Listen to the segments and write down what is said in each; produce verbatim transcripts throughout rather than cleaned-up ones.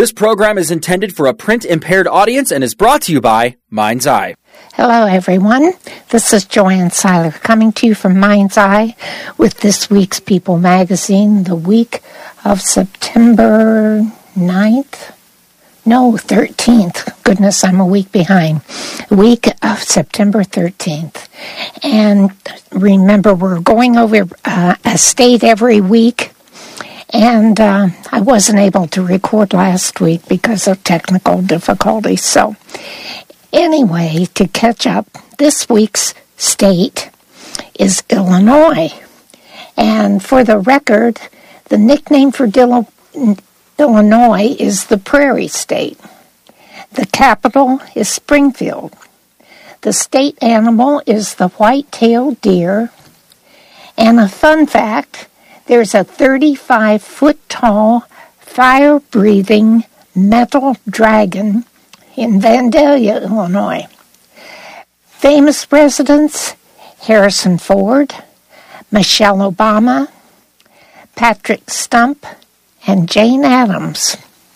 This program is intended for a print-impaired audience and is brought to you by Mind's Eye. Hello, everyone. This is Joanne Seiler coming to you from Mind's Eye with this week's People magazine, the week of September ninth. No, thirteenth. Goodness, I'm a week behind. Week of September thirteenth. And remember, we're going over uh, a state every week. And uh, I wasn't able to record last week because of technical difficulties. So anyway, to catch up, this week's state is Illinois. And for the record, the nickname for Dil- Illinois is the Prairie State. The capital is Springfield. The state animal is the white-tailed deer. And a fun fact, there's a thirty-five foot tall, fire-breathing metal dragon in Vandalia, Illinois. Famous presidents, Harrison Ford, Michelle Obama, Patrick Stump, and Jane Addams.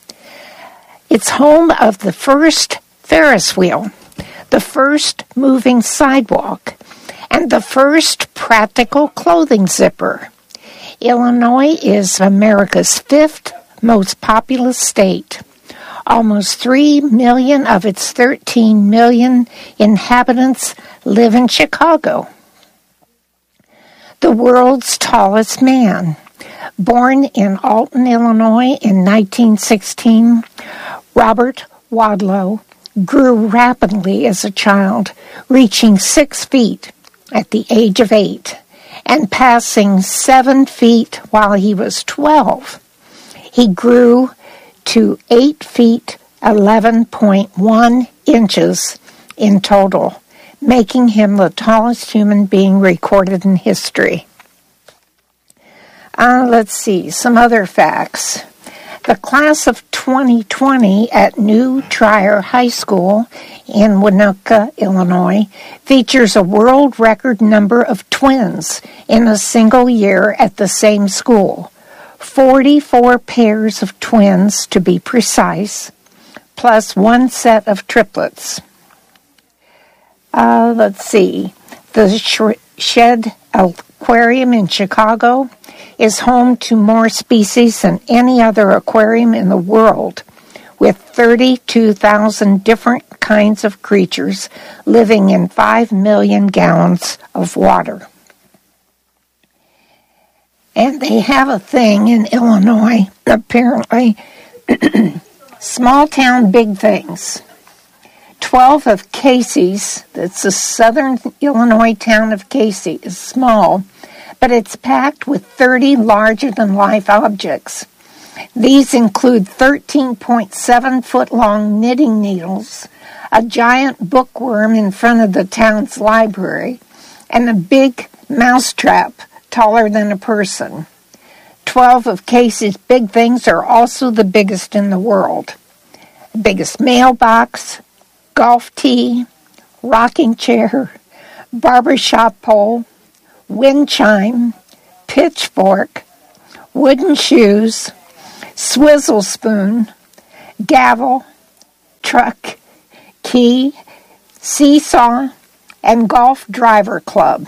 It's home of the first Ferris wheel, the first moving sidewalk, and the first practical clothing zipper. Illinois is America's fifth most populous state. Almost three million of its thirteen million inhabitants live in Chicago. The world's tallest man. Born in Alton, Illinois in nineteen sixteen, Robert Wadlow grew rapidly as a child, reaching six feet at the age of eight, and passing seven feet while he was twelve. He grew to eight feet, eleven point one inches in total, making him the tallest human being recorded in history. Uh, let's see, some other facts. The class of twenty twenty at New Trier High School in Winooka, Illinois, features a world record number of twins in a single year at the same school. forty-four pairs of twins, to be precise, plus one set of triplets. Uh, let's see. The Sh- Shed Aquarium in Chicago is home to more species than any other aquarium in the world, with thirty-two thousand different kinds of creatures living in five million gallons of water. And they have a thing in Illinois, apparently, small town big things. Twelve of Casey's, that's the southern Illinois town of Casey, is small, but it's packed with thirty larger-than-life objects. These include thirteen point seven foot long knitting needles, a giant bookworm in front of the town's library, and a big mousetrap taller than a person. Twelve of Casey's big things are also the biggest in the world. The biggest mailbox, golf tee, rocking chair, barbershop pole, wind chime, pitchfork, wooden shoes, swizzle spoon, gavel, truck, key, seesaw, and golf driver club.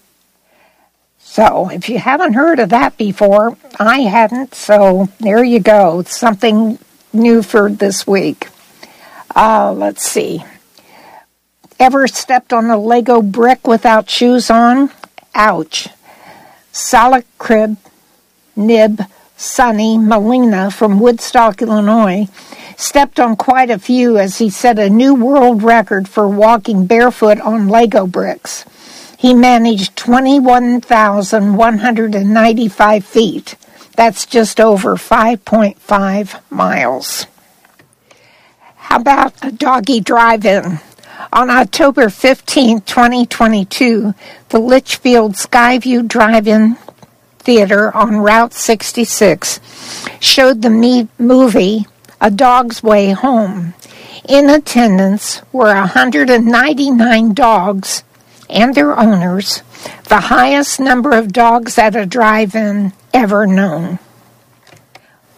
So, if you haven't heard of that before, I hadn't, so there you go. It's something new for this week. Uh, let's see. Ever stepped on a Lego brick without shoes on? Ouch. Salacrib Nib Sonny Molina from Woodstock, Illinois, stepped on quite a few as he set a new world record for walking barefoot on Lego bricks. He managed twenty-one thousand one hundred ninety-five feet. That's just over five point five miles. How about a doggy drive-in? On October fifteenth, twenty twenty-two, the Litchfield Skyview Drive-In Theater on Route sixty-six showed the me- movie A Dog's Way Home. In attendance were one hundred ninety-nine dogs and their owners, the highest number of dogs at a drive-in ever known.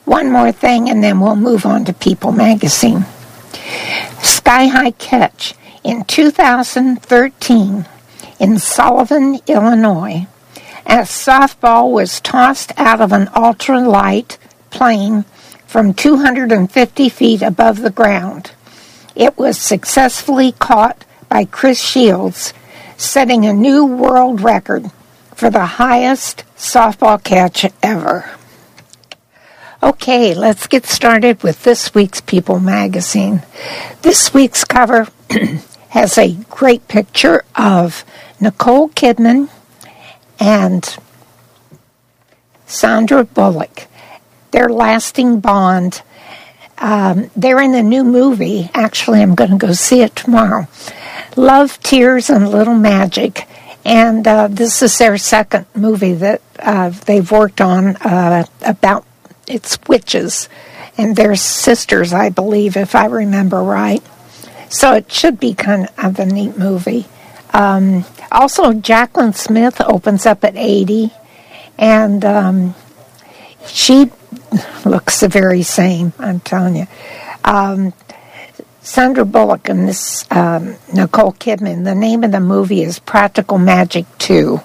One more thing, and then we'll move on to People magazine. Sky High Catch. In two thousand thirteen, in Sullivan, Illinois, a softball was tossed out of an ultralight plane from two hundred fifty feet above the ground. It was successfully caught by Chris Shields, setting a new world record for the highest softball catch ever. Okay, let's get started with this week's People magazine. This week's cover has a great picture of Nicole Kidman and Sandra Bullock. Their lasting bond. Um, they're in a new movie. Actually, I'm going to go see it tomorrow. Love, Tears, and Little Magic. And uh, this is their second movie that uh, they've worked on uh, about it's witches. And they're sisters, I believe, if I remember right. So it should be kind of a neat movie. Um, also, Jacqueline Smith opens up at eighty. And um, she looks the very same, I'm telling you. Um, Sandra Bullock and this um, Nicole Kidman, the name of the movie is Practical Magic two.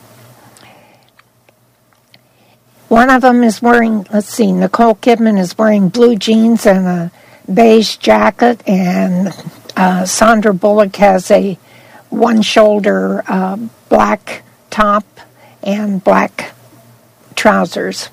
One of them is wearing, let's see, Nicole Kidman is wearing blue jeans and a beige jacket, and uh, Sandra Bullock has a one-shoulder uh, black top and black trousers.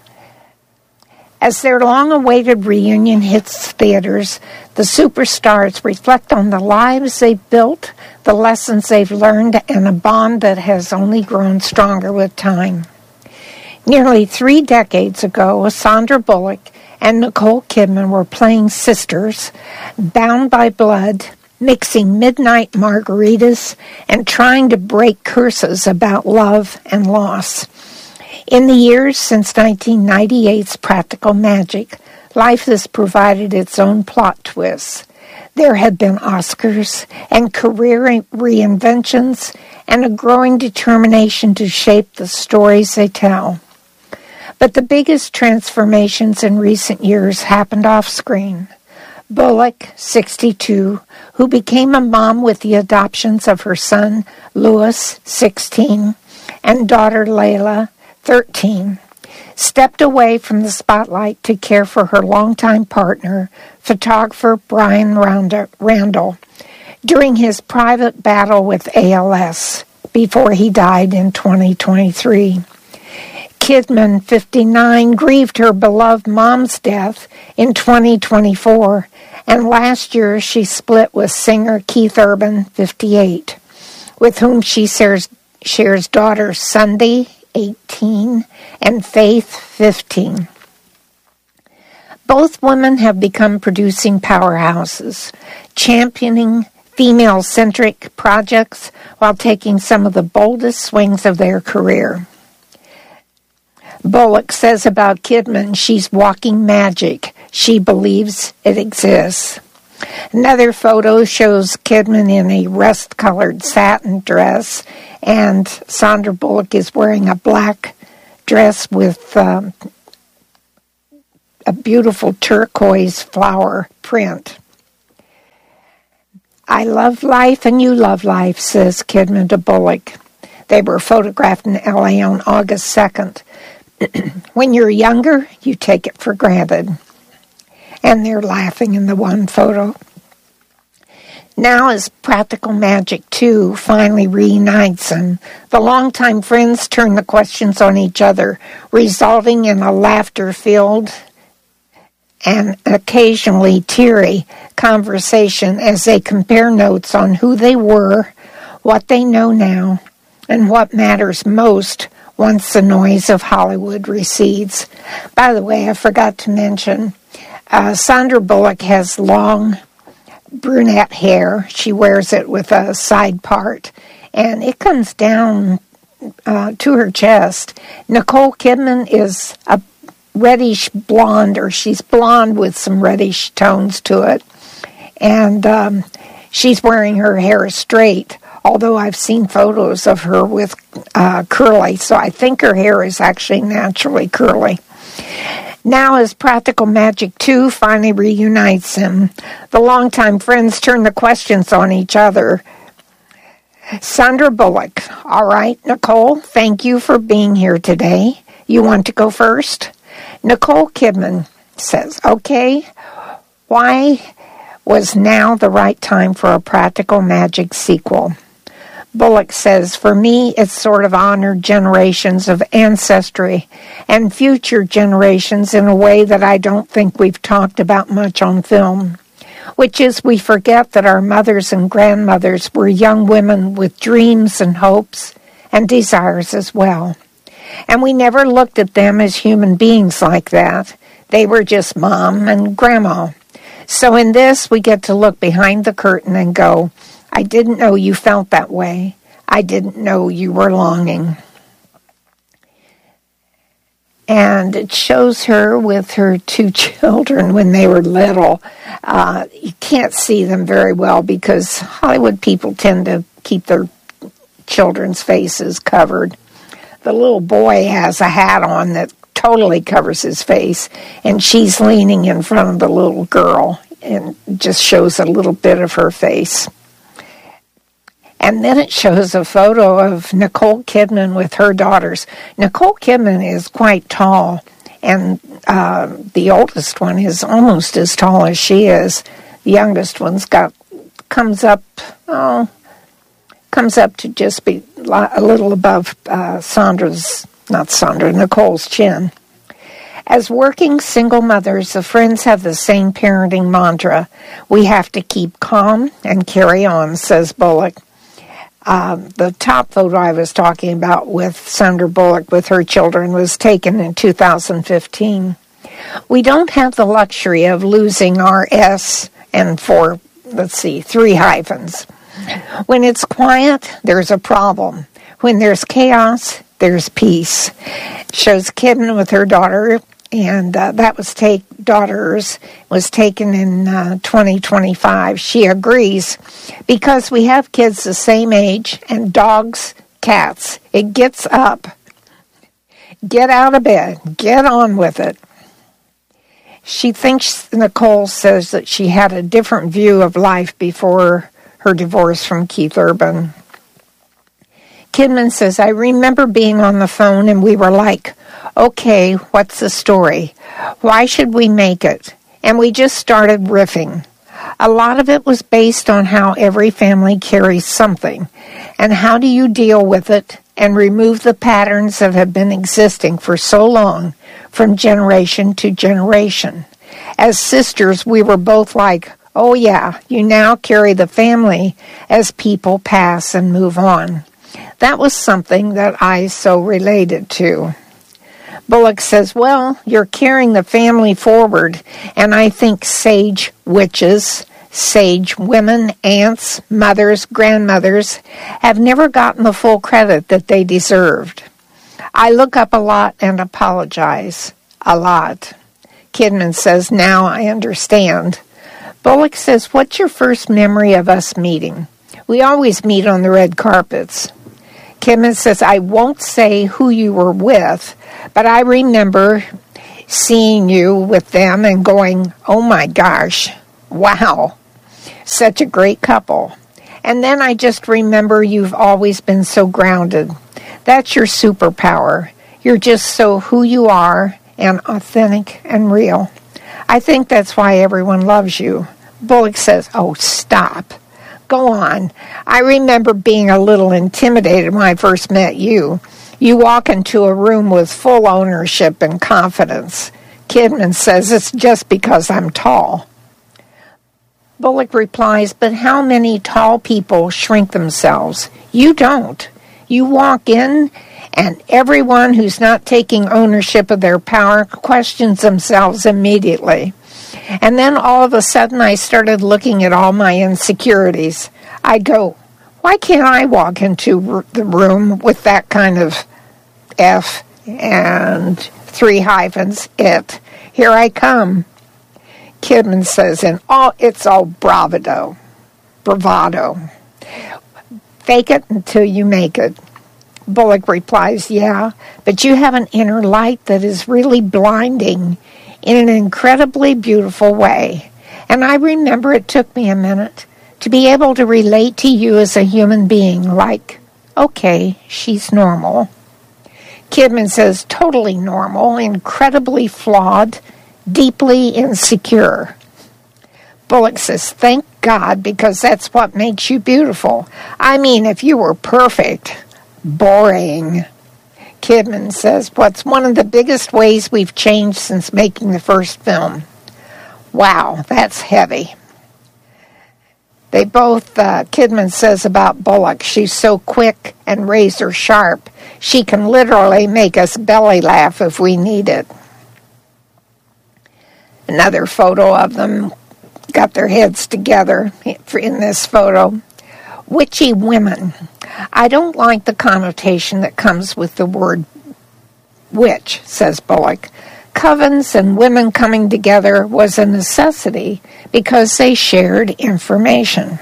As their long-awaited reunion hits theaters, the superstars reflect on the lives they've built, the lessons they've learned, and a bond that has only grown stronger with time. Nearly three decades ago, Sandra Bullock and Nicole Kidman were playing sisters, bound by blood, mixing midnight margaritas, and trying to break curses about love and loss. In the years since nineteen ninety-eight's Practical Magic, life has provided its own plot twists. There have been Oscars and career reinventions and a growing determination to shape the stories they tell. But the biggest transformations in recent years happened off-screen. Bullock, sixty-two, who became a mom with the adoptions of her son, Louis, sixteen, and daughter, Layla, thirteen, stepped away from the spotlight to care for her longtime partner, photographer Brian Randall, during his private battle with A L S before he died in twenty twenty-three. Kidman, fifty-nine, grieved her beloved mom's death in twenty twenty-four, and last year she split with singer Keith Urban, fifty-eight, with whom she shares, shares daughters Sunday, eighteen, and Faith, fifteen. Both women have become producing powerhouses, championing female-centric projects while taking some of the boldest swings of their career. Bullock says about Kidman, she's walking magic. She believes it exists. Another photo shows Kidman in a rust-colored satin dress, and Sandra Bullock is wearing a black dress with um, a beautiful turquoise flower print. I love life and you love life, says Kidman to Bullock. They were photographed in L A on August second. When you're younger, you take it for granted. And they're laughing in the one photo. Now, as Practical Magic two finally reunites them, the longtime friends turn the questions on each other, resulting in a laughter-filled and occasionally teary conversation as they compare notes on who they were, what they know now, and what matters most once the noise of Hollywood recedes. By the way, I forgot to mention, uh, Sandra Bullock has long brunette hair. She wears it with a side part, and it comes down uh, to her chest. Nicole Kidman is a reddish blonde, or she's blonde with some reddish tones to it, and um, she's wearing her hair straight, although I've seen photos of her with uh, curly, so I think her hair is actually naturally curly. Now, as Practical Magic two finally reunites them, the longtime friends turn the questions on each other. Sandra Bullock. All right, Nicole, thank you for being here today. You want to go first? Nicole Kidman says, okay, why was now the right time for a Practical Magic sequel? Bullock says, for me, it's sort of honored generations of ancestry and future generations in a way that I don't think we've talked about much on film, which is we forget that our mothers and grandmothers were young women with dreams and hopes and desires as well. And we never looked at them as human beings like that. They were just mom and grandma. So in this, we get to look behind the curtain and go, I didn't know you felt that way. I didn't know you were longing. And it shows her with her two children when they were little. Uh, you can't see them very well because Hollywood people tend to keep their children's faces covered. The little boy has a hat on that totally covers his face, and she's leaning in front of the little girl and just shows a little bit of her face. And then it shows a photo of Nicole Kidman with her daughters. Nicole Kidman is quite tall, and uh, the oldest one is almost as tall as she is. The youngest one's got comes up, oh, comes up to just be a little above uh, Sandra's, not Sandra, Nicole's chin. As working single mothers, the friends have the same parenting mantra. We have to keep calm and carry on, says Bullock. Uh, the top photo I was talking about with Sandra Bullock with her children was taken in two thousand fifteen. We don't have the luxury of losing our S and four, let's see, three hyphens. When it's quiet, there's a problem. When there's chaos, there's peace. It shows Kidman with her daughter, and uh, that was take daughters was taken in uh, twenty twenty-five. She agrees because we have kids the same age and dogs, cats. It gets up. Get out of bed. Get on with it. She thinks, Nicole says, that she had a different view of life before her divorce from Keith Urban. Kidman says, I remember being on the phone and we were like, okay, what's the story? Why should we make it? And we just started riffing. A lot of it was based on how every family carries something, and how do you deal with it and remove the patterns that have been existing for so long from generation to generation. As sisters, we were both like, oh yeah, you now carry the family as people pass and move on. That was something that I so related to. Bullock says, well, you're carrying the family forward, and I think sage witches, sage women, aunts, mothers, grandmothers have never gotten the full credit that they deserved. I look up a lot and apologize a lot. Kidman says, now I understand. Bullock says, what's your first memory of us meeting? We always meet on the red carpets. Kidman says, I won't say who you were with, but I remember seeing you with them and going, oh my gosh, wow, such a great couple. And then I just remember you've always been so grounded. That's your superpower. You're just so who you are and authentic and real. I think that's why everyone loves you. Bullock says, oh, stop. Go on. I remember being a little intimidated when I first met you. You walk into a room with full ownership and confidence. Kidman says it's just because I'm tall. Bullock replies, but how many tall people shrink themselves? You don't. You walk in, and everyone who's not taking ownership of their power questions themselves immediately. And then all of a sudden I started looking at all my insecurities. I go, why can't I walk into the room with that kind of F and three hyphens, it? Here I come. Kidman says, and all it's all bravado. Bravado. Fake it until you make it. Bullock replies, yeah, but you have an inner light that is really blinding. in an incredibly beautiful way. And I remember it took me a minute to be able to relate to you as a human being, like, okay, she's normal. Kidman says, totally normal, incredibly flawed, deeply insecure. Bullock says, thank God, because that's what makes you beautiful. I mean, if you were perfect, boring. Kidman says, what's one of the biggest ways we've changed since making the first film? Wow, that's heavy. They both, uh, Kidman says about Bullock, she's so quick and razor sharp, she can literally make us belly laugh if we need it. Another photo of them got their heads together in this photo. Witchy women. I don't like the connotation that comes with the word witch, says Bullock. Covens and women coming together was a necessity because they shared information.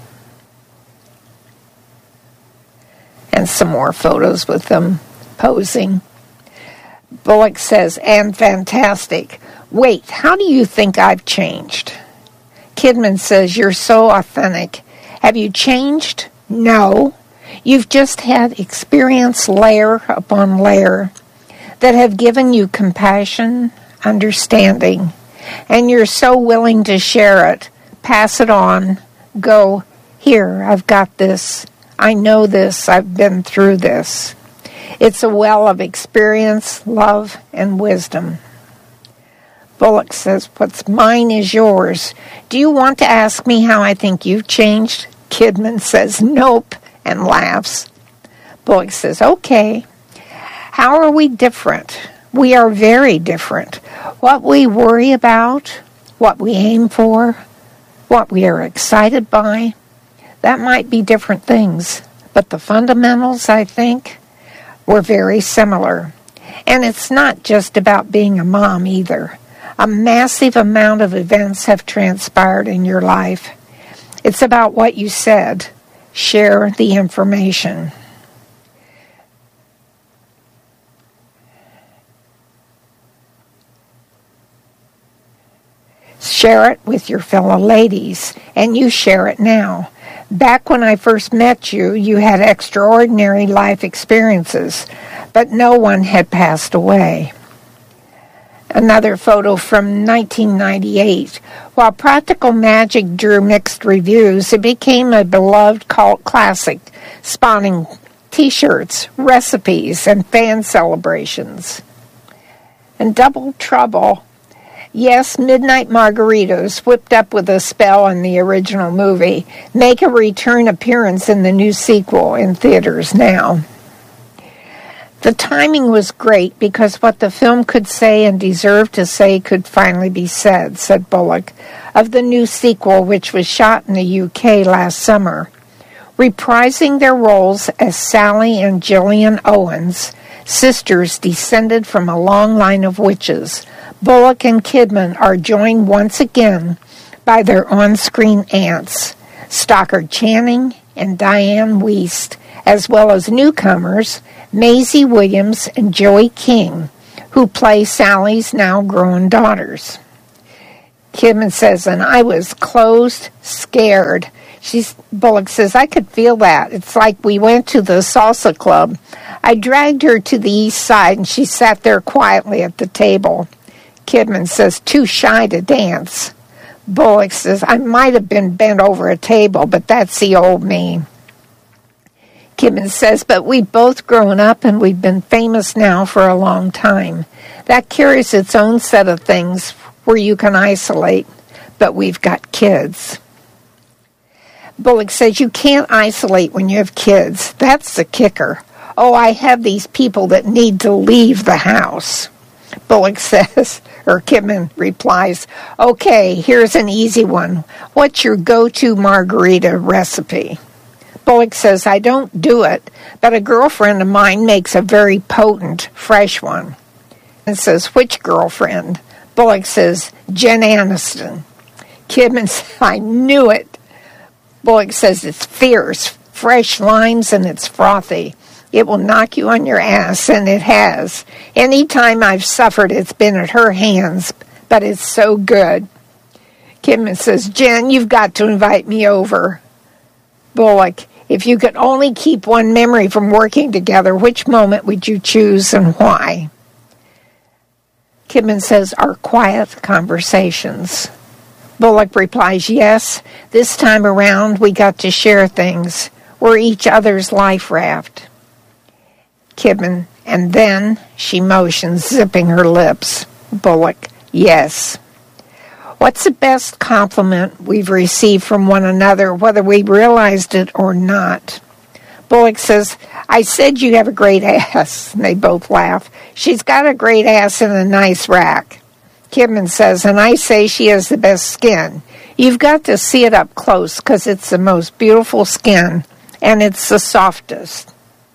And some more photos with them posing. Bullock says, and fantastic. Wait, how do you think I've changed? Kidman says, you're so authentic. Have you changed? No. You've just had experience layer upon layer that have given you compassion, understanding, and you're so willing to share it, pass it on, go, here, I've got this, I know this, I've been through this. It's a well of experience, love, and wisdom. Bullock says, what's mine is yours. Do you want to ask me how I think you've changed? Kidman says, nope, and laughs. Bullock says, okay. How are we different? We are very different. What we worry about, what we aim for, what we are excited by, that might be different things. But the fundamentals, I think, were very similar. And it's not just about being a mom either. A massive amount of events have transpired in your life. It's about what you said. Share the information. Share it with your fellow ladies, and you share it now. Back when I first met you, you had extraordinary life experiences, but no one had passed away. Another photo from nineteen ninety-eight. While Practical Magic drew mixed reviews, it became a beloved cult classic, spawning t-shirts, recipes, and fan celebrations. And Double Trouble. Yes, Midnight Margaritas, whipped up with a spell in the original movie, make a return appearance in the new sequel in theaters now. The timing was great because what the film could say and deserved to say could finally be said, said Bullock, of the new sequel which was shot in the U K last summer. Reprising their roles as Sally and Gillian Owens, sisters descended from a long line of witches, Bullock and Kidman are joined once again by their on-screen aunts, Stockard Channing and Diane Wiest, as well as newcomers Maisie Williams and Joey King, who play Sally's now grown daughters. Kidman says, and I was closed, scared. She's, Bullock says, I could feel that. It's like we went to the salsa club. I dragged her to the east side, and she sat there quietly at the table. Kidman says, too shy to dance. Bullock says, I might have been bent over a table, but that's the old me. Kidman says, but we've both grown up and we've been famous now for a long time. That carries its own set of things where you can isolate, but we've got kids. Bullock says, you can't isolate when you have kids. That's the kicker. Oh, I have these people that need to leave the house. Bullock says, or Kidman replies, okay, here's an easy one. What's your go-to margarita recipe? Bullock says, I don't do it, but a girlfriend of mine makes a very potent, fresh one. And says, which girlfriend? Bullock says, Jen Aniston. Kidman says, I knew it. Bullock says, it's fierce, fresh limes, and it's frothy. It will knock you on your ass, and it has. Any time I've suffered, it's been at her hands, but it's so good. Kidman says, Jen, you've got to invite me over. Bullock, if you could only keep one memory from working together, which moment would you choose and why? Kidman says, our quiet conversations. Bullock replies, yes, this time around we got to share things. We're each other's life raft. Kidman, and then she motions, zipping her lips. Bullock, yes. What's the best compliment we've received from one another, whether we realized it or not? Bullock says, I said you have a great ass. And they both laugh. She's got a great ass and a nice rack. Kidman says, and I say she has the best skin. You've got to see it up close because it's the most beautiful skin, and it's the softest.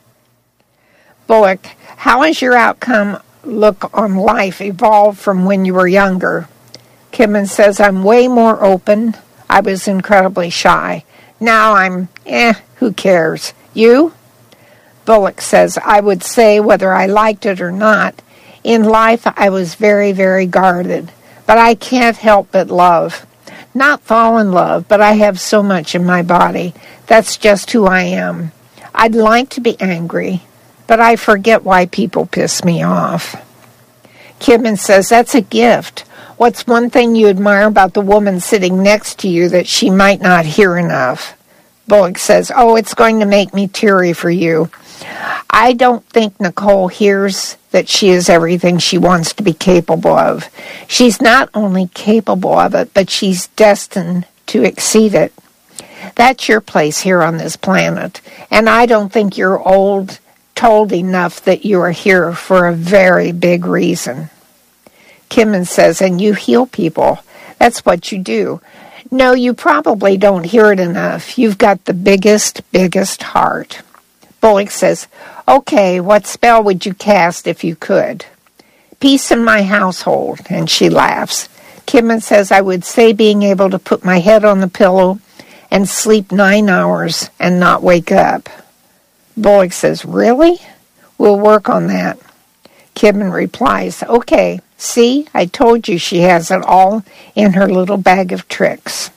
Bullock, how has your outcome look on life evolved from when you were younger? Kidman says, I'm way more open. I was incredibly shy. Now I'm, eh, who cares? You? Bullock says, I would say whether I liked it or not, in life I was very, very guarded. But I can't help but love. Not fall in love, but I have so much in my body. That's just who I am. I'd like to be angry, but I forget why people piss me off. Kidman says, that's a gift. What's one thing you admire about the woman sitting next to you that she might not hear enough? Bullock says, oh, it's going to make me teary for you. I don't think Nicole hears that she is everything she wants to be capable of. She's not only capable of it, but she's destined to exceed it. That's your place here on this planet, and I don't think you're old, told enough that you are here for a very big reason. Kidman says, and you heal people. That's what you do. No, you probably don't hear it enough. You've got the biggest, biggest heart. Bullock says, okay, what spell would you cast if you could? Peace in my household, and she laughs. Kidman says, I would say being able to put my head on the pillow and sleep nine hours and not wake up. Bullock says, really? We'll work on that. Kidman replies, okay, see, I told you she has it all in her little bag of tricks.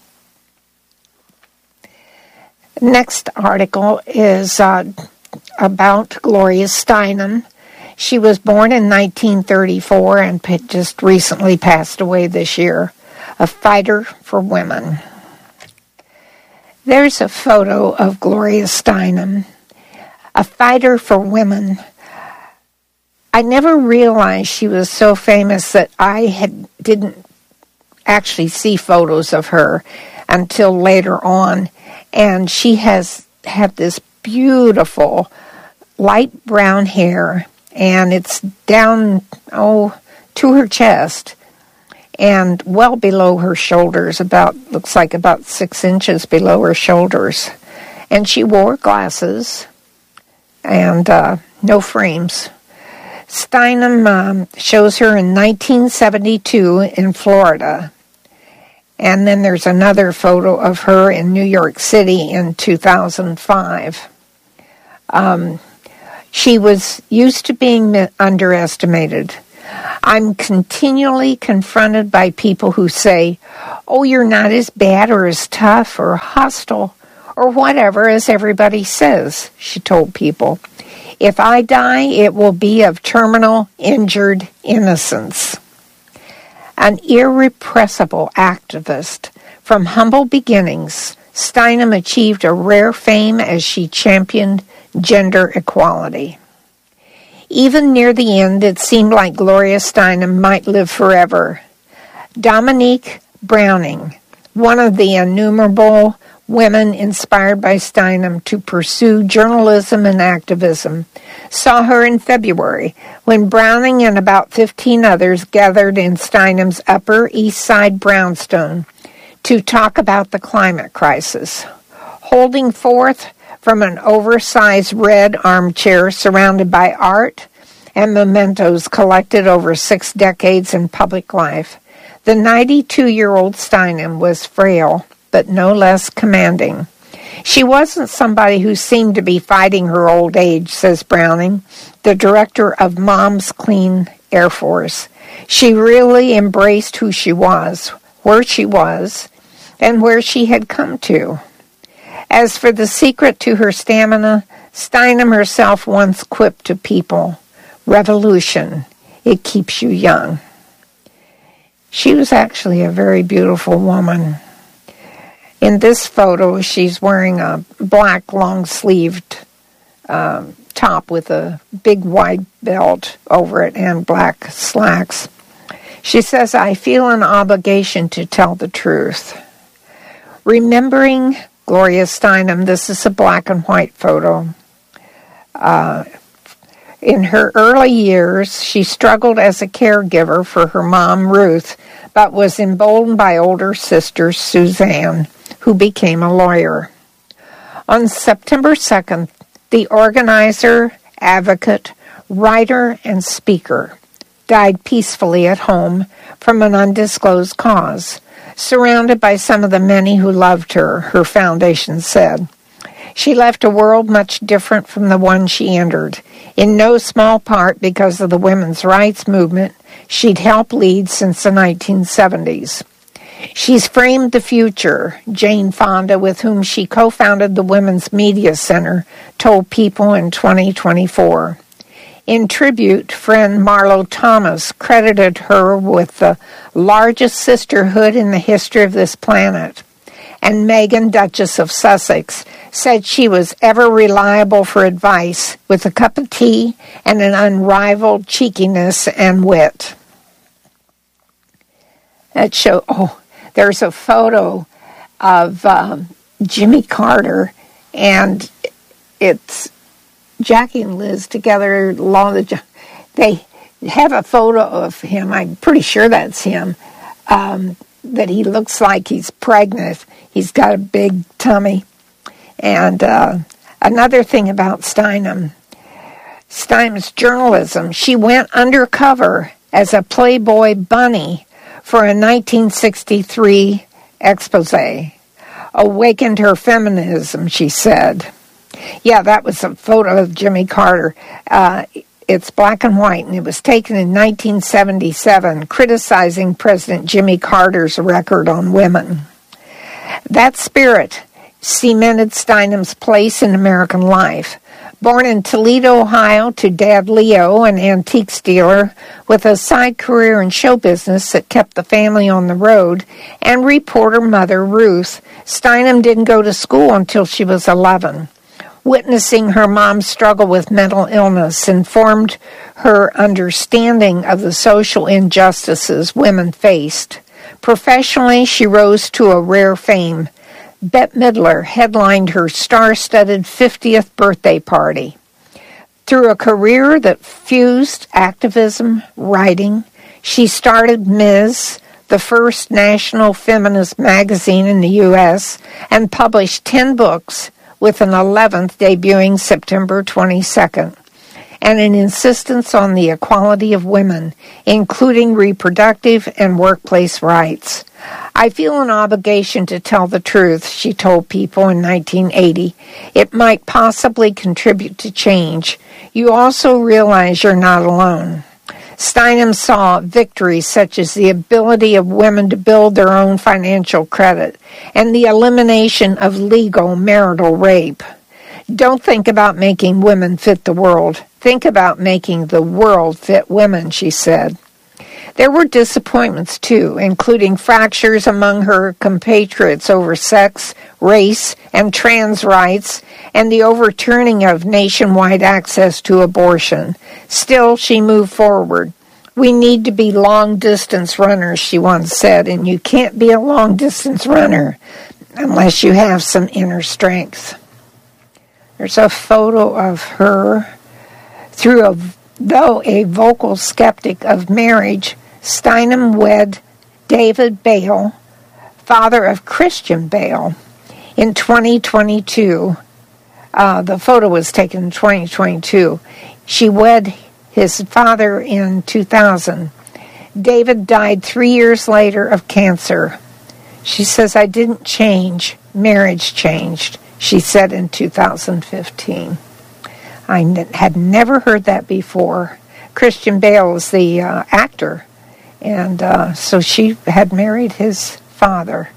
Next article is uh, about Gloria Steinem. She was born in nineteen thirty-four and just recently passed away this year. A fighter for women. There's a photo of Gloria Steinem, a fighter for women. I never realized she was so famous that I had didn't actually see photos of her until later on. And she has had this beautiful light brown hair, and it's down, oh, to her chest and well below her shoulders, about, looks like about six inches below her shoulders. And she wore glasses and uh, no frames. Steinem um, shows her in nineteen seventy-two in Florida. And then there's another photo of her in New York City in two thousand five. Um, she was used to being underestimated. I'm continually confronted by people who say, oh, you're not as bad or as tough or hostile or whatever as everybody says, she told people. If I die, it will be of terminal injured innocence. An irrepressible activist from humble beginnings, Steinem achieved a rare fame as she championed gender equality. Even near the end, it seemed like Gloria Steinem might live forever. Dominique Browning, one of the innumerable women inspired by Steinem to pursue journalism and activism, saw her in February when Browning and about fifteen others gathered in Steinem's Upper East Side brownstone to talk about the climate crisis. Holding forth from an oversized red armchair surrounded by art and mementos collected over six decades in public life, the ninety-two-year-old Steinem was frail, but no less commanding. She wasn't somebody who seemed to be fighting her old age, says Browning, the director of Moms Clean Air Force. She really embraced who she was, where she was, and where she had come to. As for the secret to her stamina, Steinem herself once quipped to people, "Revolution, it keeps you young." She was actually a very beautiful woman. In this photo, she's wearing a black long-sleeved um, top with a big wide belt over it and black slacks. She says, "I feel an obligation to tell the truth." Remembering Gloria Steinem, this is a black and white photo. Uh, in her early years, she struggled as a caregiver for her mom, Ruth, but was emboldened by older sister, Suzanne, who became a lawyer. On September second, the organizer, advocate, writer, and speaker died peacefully at home from an undisclosed cause, surrounded by some of the many who loved her, her foundation said. She left a world much different from the one she entered, in no small part because of the women's rights movement she'd helped lead since the nineteen seventies. She's framed the future, Jane Fonda, with whom she co-founded the Women's Media Center, told People in twenty twenty-four. In tribute, friend Marlo Thomas credited her with the largest sisterhood in the history of this planet. And Meghan, Duchess of Sussex, said she was ever reliable for advice, with a cup of tea and an unrivaled cheekiness and wit. That show, oh, there's a photo of um, Jimmy Carter, and it's Jackie and Liz together. They have a photo of him. I'm pretty sure that's him. Um, that he looks like he's pregnant. He's got a big tummy. And uh, another thing about Steinem, Steinem's journalism, she went undercover as a Playboy bunny for a nineteen sixty-three expose. Awakened her feminism, she said. Yeah, that was a photo of Jimmy Carter. Uh, it's black and white, and it was taken in nineteen seventy-seven, criticizing President Jimmy Carter's record on women. That spirit cemented Steinem's place in American life. Born in Toledo, Ohio, to Dad Leo, an antiques dealer with a side career in show business that kept the family on the road, and reporter mother Ruth, Steinem didn't go to school until she was eleven. Witnessing her mom's struggle with mental illness informed her understanding of the social injustices women faced. Professionally, she rose to a rare fame. Bette Midler headlined her star-studded fiftieth birthday party. Through a career that fused activism, writing, she started Miz, the first national feminist magazine in the U S, and published ten books, with an eleventh debuting September twenty-second, and an insistence on the equality of women, including reproductive and workplace rights. I feel an obligation to tell the truth, she told People in nineteen eighty. It might possibly contribute to change. You also realize you're not alone. Steinem saw victories such as the ability of women to build their own financial credit and the elimination of legal marital rape. Don't think about making women fit the world. Think about making the world fit women, she said. There were disappointments, too, including fractures among her compatriots over sex, race, and trans rights, and the overturning of nationwide access to abortion. Still, she moved forward. We need to be long-distance runners, she once said, and you can't be a long-distance runner unless you have some inner strength. There's a photo of her. Through a, though a vocal skeptic of marriage, Steinem wed David Bale, father of Christian Bale, in twenty twenty-two. Uh, the photo was taken in twenty twenty-two. She wed his father in two thousand. David died three years later of cancer. She says, I didn't change. Marriage changed, she said in two thousand fifteen. I n- had never heard that before. Christian Bale is the uh, actor And uh, so she had married his father.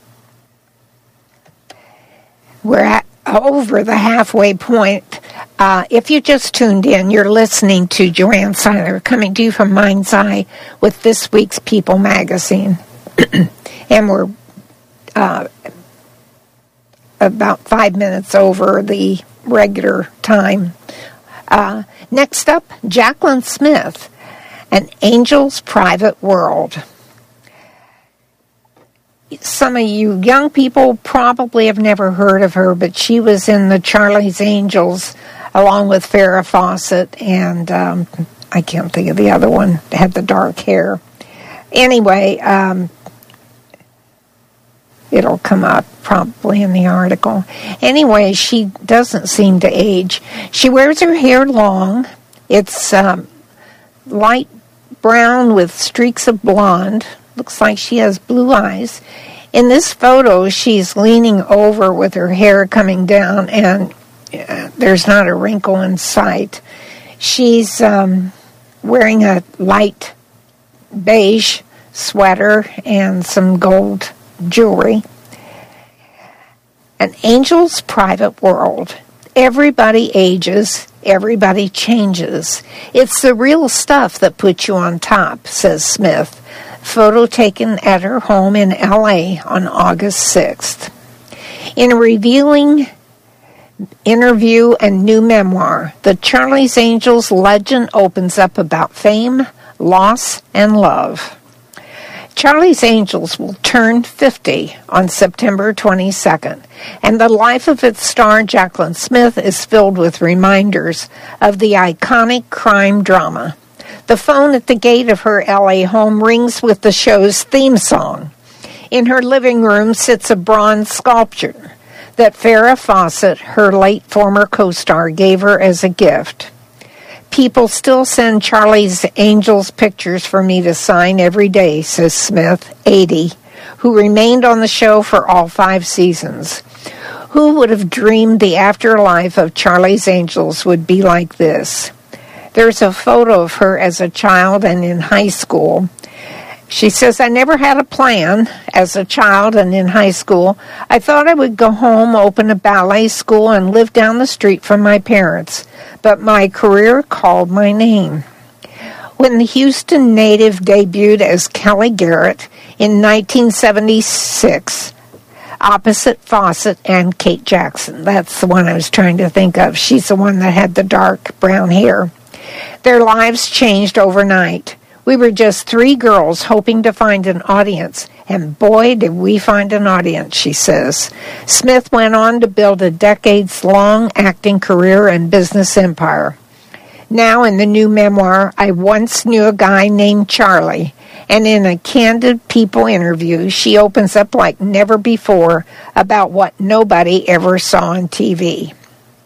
We're at over the halfway point. Uh, if you just tuned in, you're listening to Joanne Seiler coming to you from Mind's Eye with this week's People magazine. And we're uh, about five minutes over the regular time. Uh, next up, Jaclyn Smith, An Angel's Private World. Some of you young people probably have never heard of her, but she was in the Charlie's Angels along with Farrah Fawcett, and um, I can't think of the other one, had the dark hair. Anyway, um, it'll come up probably in the article. Anyway, she doesn't seem to age. She wears her hair long. It's um, light brown with streaks of blonde. Looks like she has blue eyes. In this photo, she's leaning over with her hair coming down, and uh, there's not a wrinkle in sight. She's um, wearing a light beige sweater and some gold jewelry. An Angel's Private World. Everybody ages. Everybody changes. It's the real stuff that puts you on top, says Smith. Photo taken at her home in L A on August sixth. In a revealing interview and new memoir, the Charlie's Angels legend opens up about fame, loss, and love. Charlie's Angels will turn fifty on September twenty-second, and the life of its star, Jaclyn Smith, is filled with reminders of the iconic crime drama. The phone at the gate of her L A home rings with the show's theme song. In her living room sits a bronze sculpture that Farrah Fawcett, her late former co-star, gave her as a gift. People still send Charlie's Angels pictures for me to sign every day, says Smith, eighty, who remained on the show for all five seasons. Who would have dreamed the afterlife of Charlie's Angels would be like this? There's a photo of her as a child and in high school. She says, I never had a plan as a child and in high school. I thought I would go home, open a ballet school, and live down the street from my parents. But my career called my name. When the Houston native debuted as Kelly Garrett in nineteen seventy-six, opposite Fawcett and Kate Jackson. That's the one I was trying to think of. She's the one that had the dark brown hair. Their lives changed overnight. We were just three girls hoping to find an audience, and boy, did we find an audience, she says. Smith went on to build a decades-long acting career and business empire. Now, in the new memoir, I once knew a guy named Charlie, and in a candid People interview, she opens up like never before about what nobody ever saw on T V.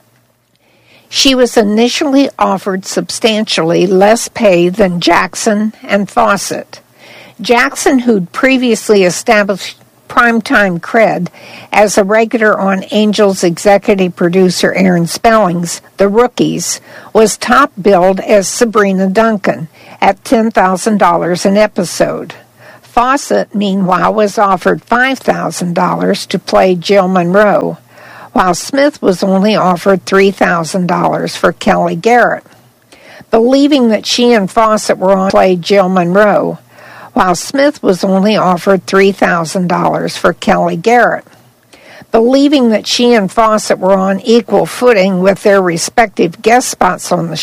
She was initially offered substantially less pay than Jackson and Fawcett. Jackson, who'd previously established primetime cred as a regular on Angel's executive producer Aaron Spelling's The Rookies, was top billed as Sabrina Duncan at ten thousand dollars an episode. Fawcett, meanwhile, was offered five thousand dollars to play Jill Monroe, while Smith was only offered three thousand dollars for Kelly Garrett. Believing that she and Fawcett were on play Jill Monroe, while Smith was only offered three thousand dollars for Kelly Garrett. Believing that she and Fawcett were on equal footing with their respective guest spots on the